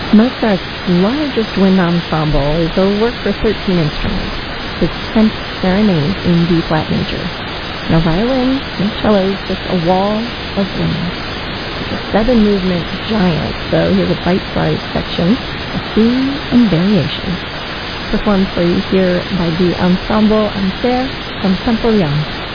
Mozart's largest wind ensemble is a work for 13 instruments, his 10th serenade in B-flat major. No violin, no cellos, just a wall of wind. It's a 7-movement giant, so here's a bite-sized section of theme and variations, performed for you here by the Ensemble Ampere from Saint-Florian.